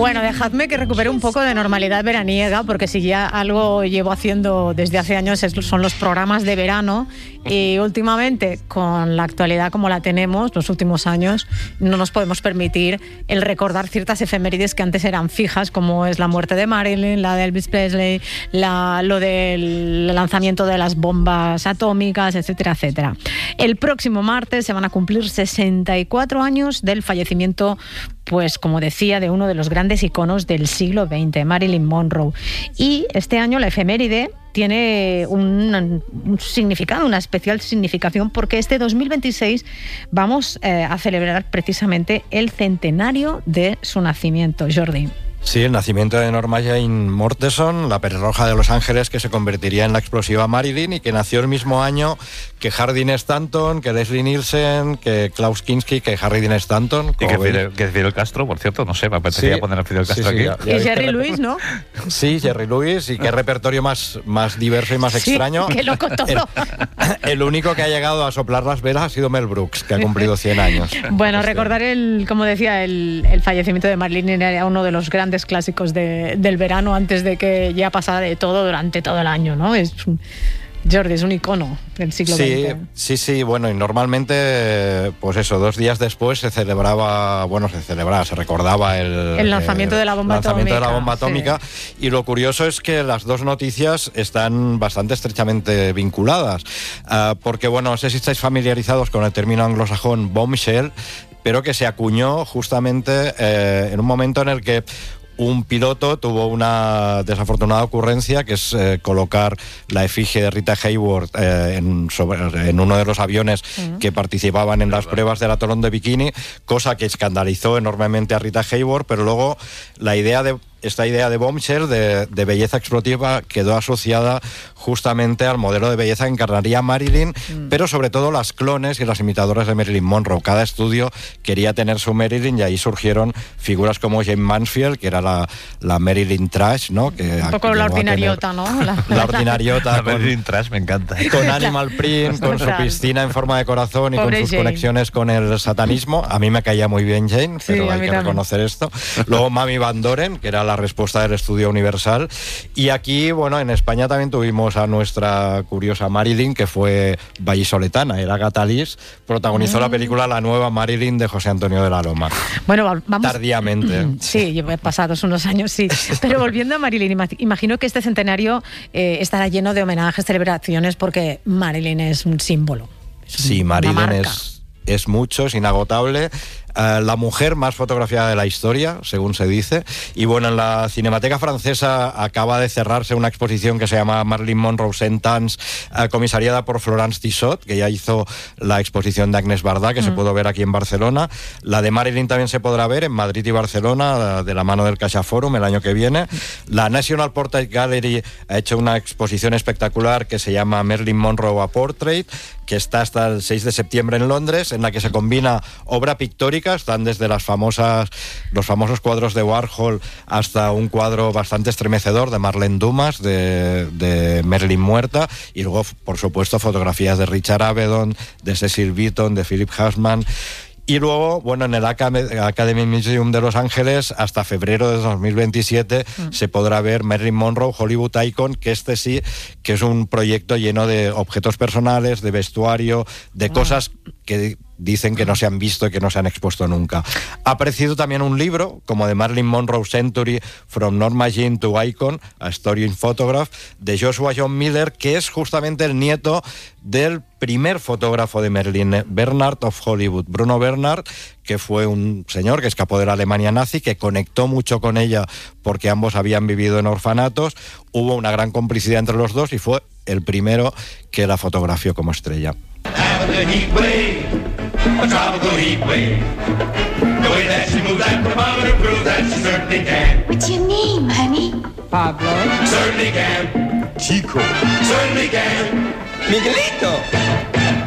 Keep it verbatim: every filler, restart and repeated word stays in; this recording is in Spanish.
Bueno, dejadme que recupere un poco de normalidad veraniega, porque si ya algo llevo haciendo desde hace años es, son los programas de verano, y últimamente, con la actualidad como la tenemos, los últimos años, no nos podemos permitir el recordar ciertas efemérides que antes eran fijas, como es la muerte de Marilyn, la de Elvis Presley, la, lo del lanzamiento de las bombas atómicas, etcétera, etcétera. El próximo martes se van a cumplir sesenta y cuatro años del fallecimiento, pues como decía, de uno de los grandes iconos del siglo veinte, Marilyn Monroe. Y este año la efeméride tiene un, un significado, una especial significación, porque este dos mil veintiséis vamos eh, a celebrar precisamente el centenario de su nacimiento. Jordi. Sí, el nacimiento de Norma Jane Mortenson, la pelirroja de Los Ángeles que se convertiría en la explosiva Marilyn y que nació el mismo año que Harry Dean Stanton, que Leslie Nielsen, que Klaus Kinski, que Harry Dean Stanton. Y que Fidel, que Fidel Castro, por cierto, no sé, me apetecería sí, poner a Fidel Castro sí, sí, aquí. Ya, ya y Jerry Lewis, ¿no? Sí, Jerry Lewis, y qué repertorio más, más diverso y más sí, extraño. Qué loco todo. El, el único que ha llegado a soplar las velas ha sido Mel Brooks, que ha cumplido cien años. Bueno, este. recordar, el, como decía, el, el fallecimiento de Marilyn era uno de los grandes clásicos de, del verano, antes de que ya pasara de todo durante todo el año, ¿no? Es un, Jordi, es un icono del siglo sí, veinte. Sí, sí, bueno, y normalmente, pues eso, dos días después se celebraba, bueno, se celebraba, se recordaba el... El lanzamiento eh, de la bomba lanzamiento atómica. de la bomba atómica, sí. Y lo curioso es que las dos noticias están bastante estrechamente vinculadas, uh, porque, bueno, no sé si estáis familiarizados con el término anglosajón bombshell, pero que se acuñó justamente eh, en un momento en el que un piloto tuvo una desafortunada ocurrencia, que es eh, colocar la efigie de Rita Hayworth eh, en, sobre, en uno de los aviones uh-huh. que participaban en las pruebas del atolón de Bikini, cosa que escandalizó enormemente a Rita Hayworth, pero luego la idea de esta idea de bombshell, de, de belleza explotiva, quedó asociada justamente al modelo de belleza que encarnaría Marilyn, mm. pero sobre todo las clones y las imitadoras de Marilyn Monroe. Cada estudio quería tener su Marilyn y ahí surgieron figuras como Jane Mansfield, que era la, la Marilyn Trash, ¿no? Que un poco la ordinariota, tener, ¿no? La, la ordinariota. La Marilyn Trash me encanta. Con Animal Print, con su piscina en forma de corazón y Pobre con sus Jane. Conexiones con el satanismo. A mí me caía muy bien Jane, sí, pero hay que también. reconocer esto. Luego Mami Van Doren, que era la respuesta del estudio Universal. Y aquí, bueno, en España también tuvimos a nuestra curiosa Marilyn, que fue vallisoletana, era Agatha Liz, protagonizó mm. la película La nueva Marilyn de José Antonio de la Loma. Bueno, vamos... Tardíamente. Sí, pasados unos años, sí. Pero volviendo a Marilyn, imagino que este centenario eh, estará lleno de homenajes, celebraciones, porque Marilyn es un símbolo. Es sí, Marilyn es, es mucho, es inagotable. Uh, la mujer más fotografiada de la historia, según se dice. Y bueno, en la Cinemateca Francesa acaba de cerrarse una exposición que se llama Marilyn Monroe cent ans, uh, comisariada por Florence Tissot, que ya hizo la exposición de Agnès Varda, que mm. se pudo ver aquí en Barcelona. La de Marilyn también se podrá ver en Madrid y Barcelona, de la mano del Caixa Forum, el año que viene. La National Portrait Gallery ha hecho una exposición espectacular que se llama Marilyn Monroe a Portrait, que está hasta el seis de septiembre en Londres, en la que se combina obra pictórica. Están desde las famosas, los famosos cuadros de Warhol hasta un cuadro bastante estremecedor de Marlene Dumas, de, de Marilyn muerta, y luego, por supuesto, fotografías de Richard Avedon, de Cecil Beaton, de Philip Hassman. Y luego, bueno, en el Academy Museum de Los Ángeles, hasta febrero de dos mil veintisiete, mm. se podrá ver Marilyn Monroe, Hollywood Icon, que este sí, que es un proyecto lleno de objetos personales, de vestuario, de wow. cosas que dicen que no se han visto y que no se han expuesto nunca. Ha aparecido también un libro, como de Marilyn Monroe Century, From Norma Jean to Icon, A Story in Photograph, de Joshua John Miller, que es justamente el nieto del primer fotógrafo de Marilyn, Bernard of Hollywood, Bruno Bernard, que fue un señor que escapó de la Alemania nazi, que conectó mucho con ella porque ambos habían vivido en orfanatos. Hubo una gran complicidad entre los dos y fue el primero que la fotografió como estrella. A tropical heat wave. The way that she moves that thermometer proves that she certainly can. What's your name, honey? Pablo. Certainly can. Chico. Certainly can. Miguelito.